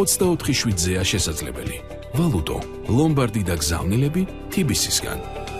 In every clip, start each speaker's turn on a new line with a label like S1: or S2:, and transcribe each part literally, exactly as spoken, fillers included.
S1: ოცდაოთხი შვიდზეა შესაძლებელი. ვალუტო, ლომბარდი და გზავნილები T B C-სგან.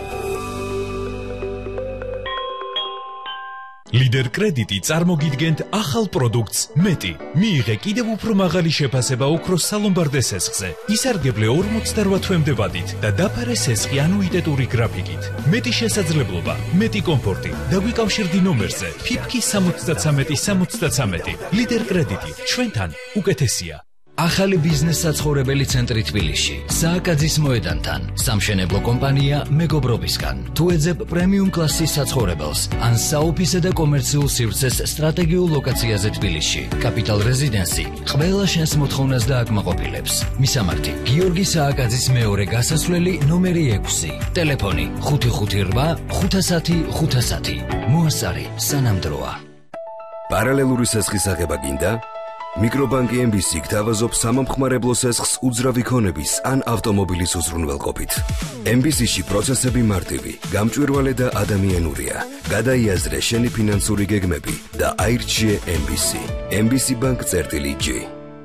S2: Lider კრედიტი წარმოგიდგენთ ახალ პროდუქტს მეტი. მიიღე კიდევ უფრო მაღალი შეფასება ოქროს სალომბარდე სესხზე. ისარგებლე ორმოცდაოთხ თვემდე ვადით და დაფარე სესხი ანუიტეტური გრაფიკით. მეტი შესაძლებლობა, მეტი კომფორტი. დაგვიკავშირდი ნომერზე ფიფკი სამოცდათრამეტი სამოცდათრამეტი. Lider კრედიტი ჩვენთან უკეთესია. ახალი ბიზნეს საცხოვრებელი ცენტრი თბილისში. სააკაძის მოედანთან. სამშენებლო კომპანია მეგობრობისგან. თუ ეძებ პრემიუმ კლასის საცხოვრებელს, ან საოფისე და კომერციულ სივრცეს სტრატეგიულ ლოკაციაზე თბილისში. კაპიტალ რეზიდენსი ყველა შენს მოთხოვნას დააკმაყოფილებს. მისამართი: გიორგი სააკაძის მეორე გასასვლელი ნომერი ექვსი. ტელეფონი ხუთი ხუთი რვა ხუთასათი ხუთასათი. მოასწარი სანამდროა.
S3: პარალელური სესხის აღება გინდა? მიკრობანკი M B C გთავაზობს სამომხმარებლო სესხს უძრავი ქონების ან ავტომობილის უზრუნველყოფით. M B C-ში პროცესები მარტივი, გამჭვირვალე და ადამიანურია. გადაიაზრე შენი ფინანსური გეგმები და აირჩიე M B C. M B C Bank წერტილი G.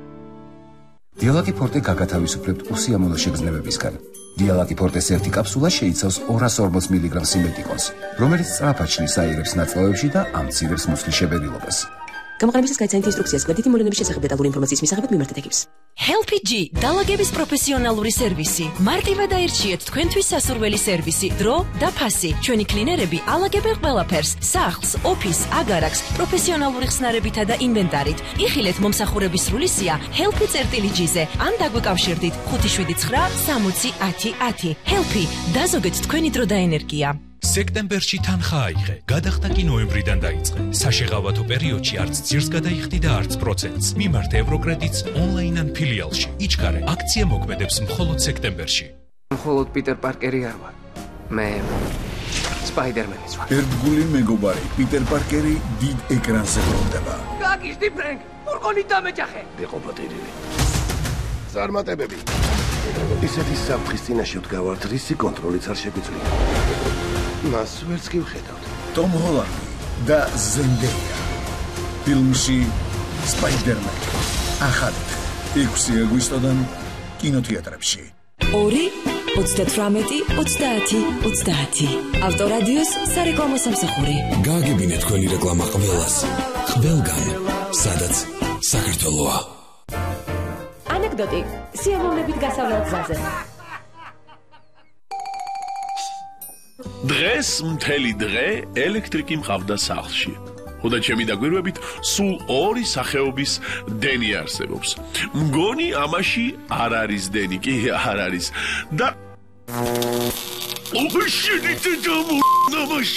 S4: დიალაკი ფორტე გაგათავისუფლებთ უსიამოვნო შეგრძნებებისგან. დიალაკი ფორტეს ერთი კაფსულა შეიცავს ორას ორმოც მილიგრამ სიმეტიკონს, რომელიც სწრაფად შლის აირებს ნაწლავებში და ამცირებს მუცლის შებერილობას.
S5: გამოყენებისას გაიცანით ინსტრუქციას გვერდითი მოვლენების შესახებ დეტალური ინფორმაციის მისაღებად მიმართეთ ეკიპს.
S6: Help G დალაგების პროფესიონალური სერვისი. მარტივად აირჩიეთ თქვენთვის სასურველი სერვისი, დრო და ფასი. ჩვენი კლინერები ალაგებენ ყველაფერს: სახლს, ოფისს, აგარაკს, პროფესიონალური ხსნარებითა და ინვენტარით. იხილეთ მომსახურების სრული სია Help წერტილი G-ზე ან დაგვიკავშირდით ხუთი შვიდი ცხრა სამოცი ათი ათი. Help დაზოგეთ თქვენი დრო და ენერგია.
S2: სექტემბერში თანხა აიღე, გადახდა კი ნოემბრიდან დაიწყე. საშეღავათო პერიოდში არც ძირს გადაიხდი და არც პროცენტს. მიმართე ევროკრედიტს ონლაინ ან ფილიალში. იჩქარე, აქცია მოქმედებს მხოლოდ სექტემბერში.
S7: მხოლოდ პიტერ პარკერი არ ვარ. მე სპაიდერმენიც ვარ.
S8: ერთგული მეგობარი პიტერ პარკერი დიდ ეკრანზე ბრუნდება.
S7: გაგიშდი ფრენკ, ფურგონით დამეჯახე.
S9: დეყობატირილი. წარმატებები. ისეთი საფრთხის წინაშე ვდგავართ, რისი კონტროლიც არ შეგვიძლია. მას ვერც კი ვხედავთ.
S8: ტომ ჰოლანდი და ზენდეია. ფილმში სპაიდერმენი. ახალი ექვსი აგვისტოდან კინოთეატრებში.
S10: ორი ოცდათვრამეტი ოცდაათი ოცდაათი. ავტორადიოს სარეკლამო სამსახური.
S11: გააგებინეთ თქვენი რეკლამა ყველას. ყველგან, სადაც საქართველოა.
S10: ანეკდოტი სიამოვნებით გასავლელ გზაზე.
S12: დღეს მთელი დღე ელექტრიკი მყავდა სახლში. ხოდა ჩემი დაგვირვებით სულ ორი სახეობის დენი არსებობს. მგონი ამაში არ არის დენი, კი არ არის. და ოღონდ შედით და